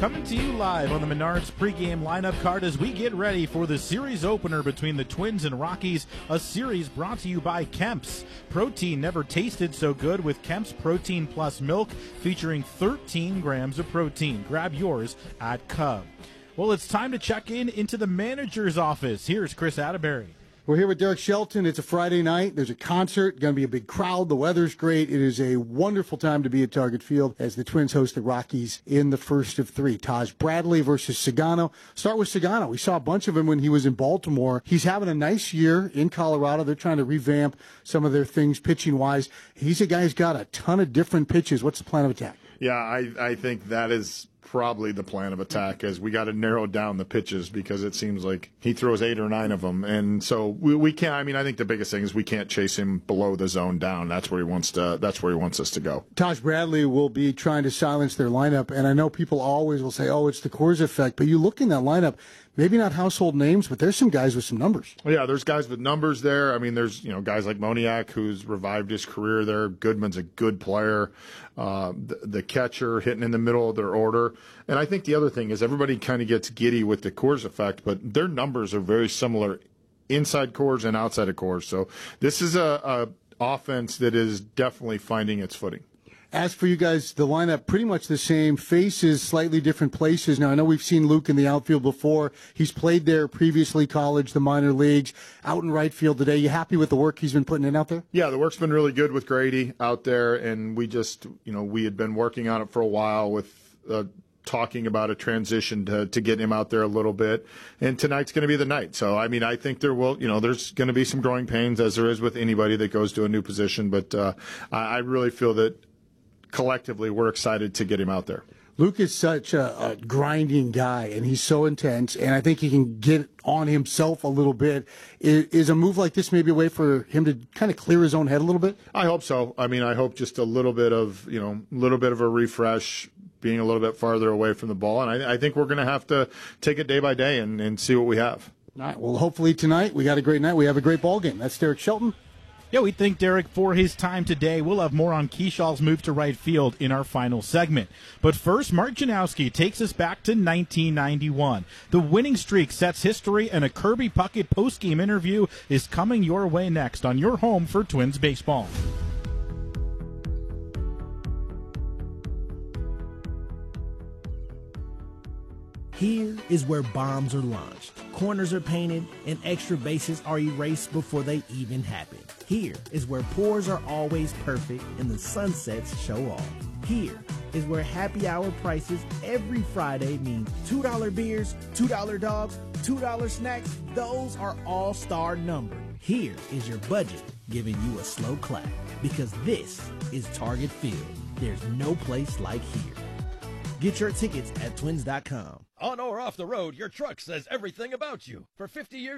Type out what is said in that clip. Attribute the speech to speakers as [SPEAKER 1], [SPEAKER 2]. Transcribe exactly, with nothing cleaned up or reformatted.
[SPEAKER 1] Coming to you live on the Menards pregame lineup card as we get ready for the series opener between the Twins and Rockies, a series brought to you by Kemp's. Protein never tasted so good with Kemp's Protein Plus Milk, featuring thirteen grams of protein. Grab yours at Cub. Well, it's time to check in into the manager's office. Here's Chris Atterbury.
[SPEAKER 2] We're here with Derek Shelton. It's a Friday night. There's a concert. Going to be a big crowd. The weather's great. It is a wonderful time to be at Target Field as the Twins host the Rockies in the first of three. Taj Bradley versus Sagano. Start with Sagano. We saw a bunch of him when he was in Baltimore. He's having a nice year in Colorado. They're trying to revamp some of their things pitching-wise. He's a guy who's got a ton of different pitches. What's the plan of attack?
[SPEAKER 3] Yeah, I, I think that is probably the plan of attack, is we got to narrow down the pitches because it seems like he throws eight or nine of them. And so we, we can't, I mean, I think the biggest thing is we can't chase him below the zone down. That's where he wants to, that's where he wants us to go.
[SPEAKER 2] Taj Bradley will be trying to silence their lineup. And I know people always will say, oh, it's the Coors effect. But you look in that lineup, maybe not household names, but there's some guys with some numbers.
[SPEAKER 3] Well, yeah, there's guys with numbers there. I mean, there's, you know, guys like Moniak, who's revived his career there. Goodman's a good player. Uh, the, the catcher hitting in the middle of their order. And I think the other thing is everybody kind of gets giddy with the Coors effect, but their numbers are very similar inside Coors and outside of Coors. So this is a, a offense that is definitely finding its footing.
[SPEAKER 2] As for you guys, the lineup pretty much the same, faces slightly different places. Now, I know we've seen Luke in the outfield before. He's played there previously, college, the minor leagues, out in right field today. You happy with the work he's been putting in out there?
[SPEAKER 3] Yeah, the work's been really good with Grady out there, and we just, you know, we had been working on it for a while with uh, talking about a transition to, to get him out there a little bit. And tonight's going to be the night. So, I mean, I think there will, you know, there's going to be some growing pains as there is with anybody that goes to a new position. But uh, I, I really feel that collectively we're excited to get him out there.
[SPEAKER 2] Luke is such a, a grinding guy, and he's so intense, and I think he can get on himself a little bit. Is, is a move like this maybe a way for him to kind of clear his own head a little bit?
[SPEAKER 3] I hope so. I mean, I hope just a little bit of, you know, a little bit of a refresh, being a little bit farther away from the ball, and I, I think we're going to have to take it day by day and, and see what we have.
[SPEAKER 2] All right, well, hopefully tonight we got a great night. We have a great ball game. That's Derek Shelton.
[SPEAKER 1] Yeah, we thank Derek for his time today. We'll have more on Keeshaw's move to right field in our final segment. But first, Mark Janowski takes us back to nineteen ninety-one. The winning streak sets history, and a Kirby Puckett postgame interview is coming your way next on your home for Twins baseball.
[SPEAKER 4] Here is where bombs are launched, corners are painted, and extra bases are erased before they even happen. Here is where pours are always perfect and the sunsets show off. Here is where happy hour prices every Friday mean two dollar beers, two dollar dogs, two dollar snacks. Those are all-star numbered. Here is your budget giving you a slow clap, because this is Target Field. There's no place like here. Get your tickets at twins dot com.
[SPEAKER 5] On or off the road, your truck says everything about you. For fifty years,